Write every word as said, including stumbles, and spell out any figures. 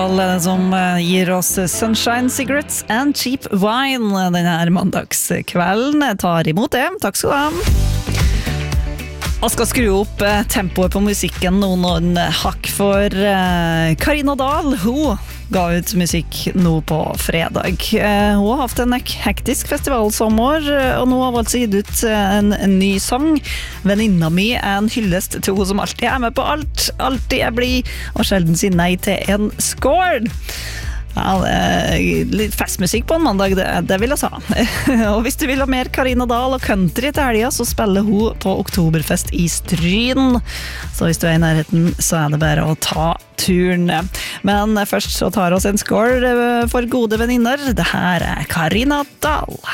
Som gir oss Sunshine Cigarettes and Cheap Wine denne mandagskvelden. Jeg tar imot det. Takk skal du ha. Jeg skal skru opp tempoet på musikken noen, noen hakk for Karina Dahl. Hun ga ut musikk nå på fredag. Hun har haft en hektisk festivalsommer, og nå har hun altså gitt ut en, en ny sang. Venninna mi er en hyllest til hun som alltid er med på alt, alltid er blid, og sjelden sier nei til en score. Ja, litt festmusikk på en mandag, det, det vil jeg ha. Og hvis du vil ha mer Karina Dahl og country til helga, så spiller hun på Oktoberfest i Stryn. Så hvis du er i nærheten, så er det bare å ta turen. Men først så tar oss en score for gode venninner. Det her er Karina Dahl.